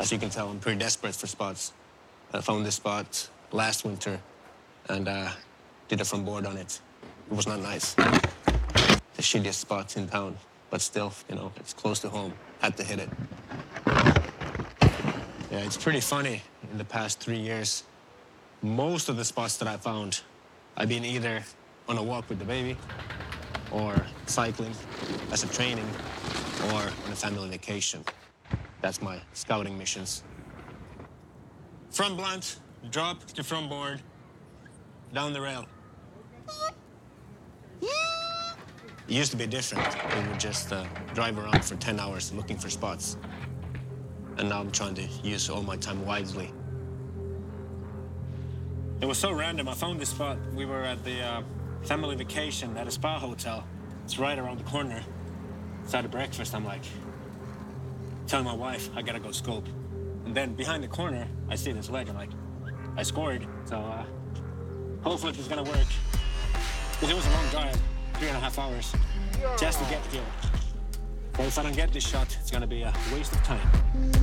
As you can tell, I'm pretty desperate for spots. I found this spot last winter and did a front board on it. It was not nice. The shittiest spot in town, but still, you know, it's close to home. Had to hit it. Yeah, it's pretty funny. In the past 3 years, most of the spots that I found, I've been either on a walk with the baby, or cycling as a training, or on a family vacation. That's my scouting missions. Front blunt, drop the front board, down the rail. It used to be different. We would just drive around for 10 hours looking for spots. And now I'm trying to use all my time wisely. It was so random. I found this spot. We were at the family vacation at a spa hotel. It's right around the corner. So at breakfast, I'm like, telling my wife, I gotta go scope. And then behind the corner, I see this ledge. I'm like, I scored. So hopefully this is gonna work. Because it was a long drive, 3.5 hours, just to get here. But if I don't get this shot, it's gonna be a waste of time.